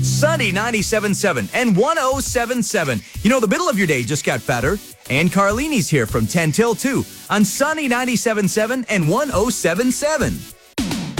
Sunny 97.7 and 107.7. You know, the middle of your day just got fatter. And Carlini's here from 10 till 2 on Sunny 97.7 and 107.7.